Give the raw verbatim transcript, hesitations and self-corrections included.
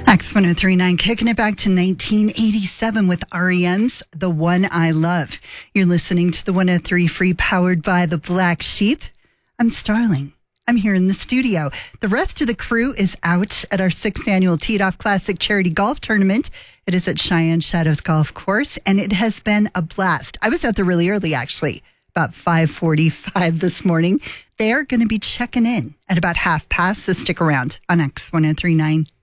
X one oh three point nine, kicking it back to nineteen eighty-seven with R E M's The One I Love. You're listening to the one oh three Free, powered by the Black Sheep. I'm Starling. I'm here in the studio. The rest of the crew is out at our sixth annual Teed Off Classic Charity Golf Tournament. It is at Cheyenne Shadows Golf Course, and it has been a blast. I was out there really early, actually, about five forty-five this morning. They are going to be checking in at about half past, so stick around on X one oh three point nine.